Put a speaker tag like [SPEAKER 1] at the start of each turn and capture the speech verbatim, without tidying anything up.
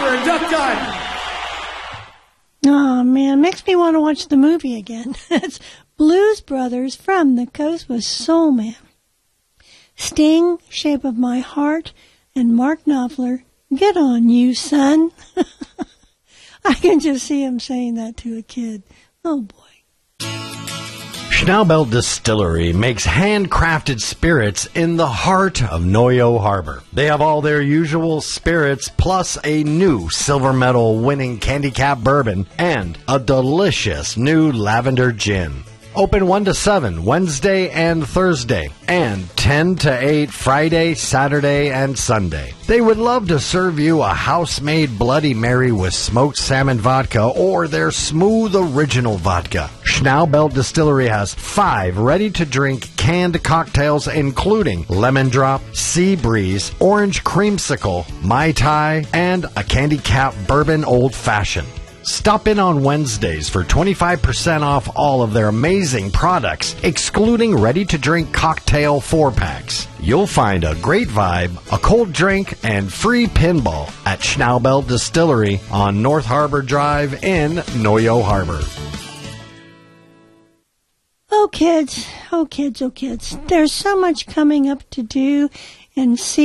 [SPEAKER 1] Harbor Duck Time.
[SPEAKER 2] Oh, man, makes me want to watch the movie again. It's Blues Brothers from the Coast with Soul Man. Sting, Shape of My Heart, and Mark Knopfler, Get On You, Son. I can just see him saying that to a kid. Oh, boy.
[SPEAKER 3] Schnaubelt Distillery makes handcrafted spirits in the heart of Noyo Harbor. They have all their usual spirits, plus a new silver medal winning Candy Cap bourbon and a delicious new lavender gin. Open one to seven Wednesday and Thursday, and ten to eight Friday, Saturday, and Sunday. They would love to serve you a house-made Bloody Mary with smoked salmon vodka or their smooth original vodka. Schnaubelt Distillery has five ready-to-drink canned cocktails including Lemon Drop, Sea Breeze, Orange Creamsicle, Mai Tai, and a Candy Cap Bourbon Old Fashioned. Stop in on Wednesdays for twenty-five percent off all of their amazing products, excluding ready-to-drink cocktail four-packs. You'll find a great vibe, a cold drink, and free pinball at Schnaubelt Distillery on North Harbor Drive in Noyo Harbor.
[SPEAKER 2] Oh, kids, oh, kids, oh, kids. There's so much coming up to do and see.